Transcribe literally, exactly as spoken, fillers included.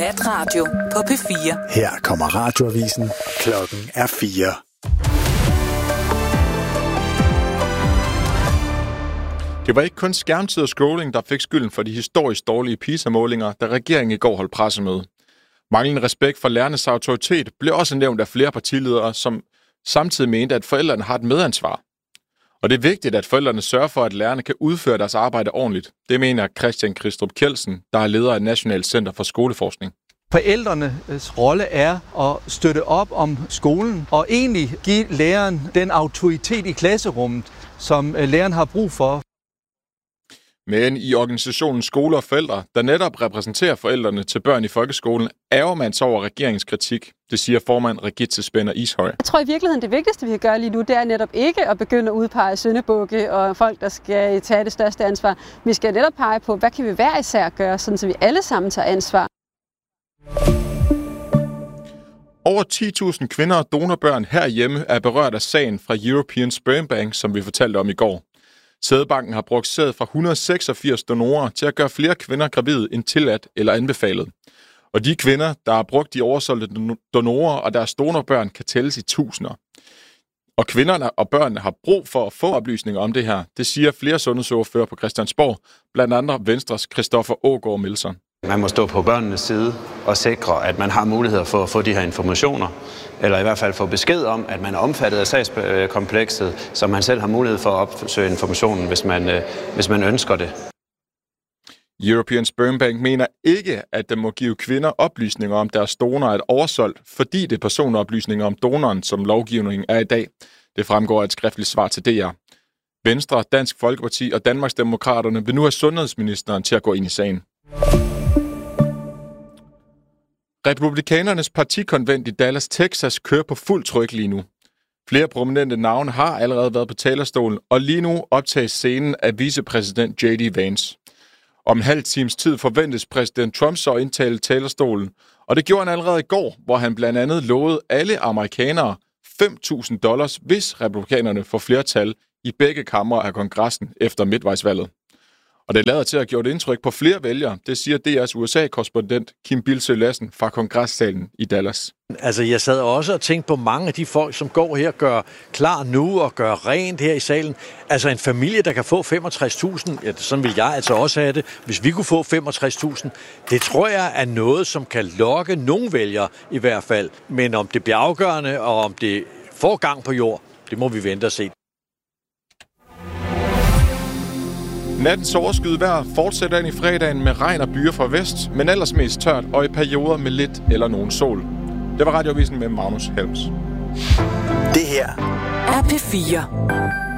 Natradio på P fire. Her kommer radioavisen. Klokken er fire. Det var ikke kun skærmtid og scrolling, der fik skylden for de historisk dårlige PISA-målinger, da regeringen i går holdt pressemøde. Manglende respekt for lærernes autoritet blev også nævnt af flere partiledere, som samtidig mente, at forældrene har et medansvar. Og det er vigtigt, at forældrene sørger for, at lærerne kan udføre deres arbejde ordentligt. Det mener Christian Kristrup Kjeldsen, der er leder af Nationalt Center for Skoleforskning. Forældrenes rolle er at støtte op om skolen og egentlig give læreren den autoritet i klasserummet, som læreren har brug for. Men i organisationen Skole og Forældre, der netop repræsenterer forældrene til børn i folkeskolen, ærger man sig over regeringens kritik. Det siger formand Regitze Spænder Ishøj. Jeg tror i virkeligheden, det vigtigste, vi kan gøre lige nu, det er netop ikke at begynde at udpege syndebukke og folk, der skal tage det største ansvar. Vi skal netop pege på, hvad kan vi hver især gøre, sådan så vi alle sammen tager ansvar. Over ti tusind kvinder og donorbørn herhjemme er berørt af sagen fra European Sperm Bank, som vi fortalte om i går. Sædbanken har brugt sæd fra et hundrede og seksogfirs donorer til at gøre flere kvinder gravide end tilladt eller anbefalet. Og de kvinder, der har brugt de oversolgte donorer og deres donorbørn, kan tælles i tusinder. Og kvinderne og børnene har brug for at få oplysninger om det her. Det siger flere sundhedsordfører på Christiansborg, blandt andre Venstres Christoffer Aagaard Melson. Man må stå på børnenes side og sikre, at man har muligheder for at få de her informationer, eller i hvert fald få besked om, at man er omfattet af sagskomplekset, så man selv har mulighed for at opsøge informationen, hvis man, hvis man ønsker det. European Sperm Bank mener ikke, at det må give kvinder oplysninger om deres donor er oversolgt, fordi det er personoplysninger om donoren, som lovgivningen er i dag. Det fremgår af et skriftligt svar til D R. Venstre, Dansk Folkeparti og Danmarksdemokraterne vil nu have sundhedsministeren til at gå ind i sagen. Republikanernes partikonvent i Dallas, Texas kører på fuld tryk lige nu. Flere prominente navne har allerede været på talerstolen, og lige nu optages scenen af vicepræsident J D Vance. Om en halv times tid forventes præsident Trump så at indtale talerstolen, og det gjorde han allerede i går, hvor han blandt andet lovede alle amerikanere fem tusind dollars, hvis republikanerne får flertal i begge kamre af kongressen efter midtvejsvalget. Og det lader til at have gjort indtryk på flere vælgere, det siger D R's U S A-korrespondent Kim Bildsøe Lassen fra kongressalen i Dallas. Altså, jeg sad også og tænkte på mange af de folk, som går her og gør klar nu og gør rent her i salen. Altså, en familie, der kan få femogtres tusind, ja, sådan vil jeg altså også have det, hvis vi kunne få femogtres tusind. Det tror jeg er noget, som kan lokke nogle vælgere i hvert fald. Men om det bliver afgørende, og om det får gang på jord, det må vi vente og se. Nattens overskyet vejr fortsætter ind i fredagen med regn og byer fra vest, men ellers mest tørt og i perioder med lidt eller nogen sol. Det var Radioavisen med Magnus Helms. Det her er P fire.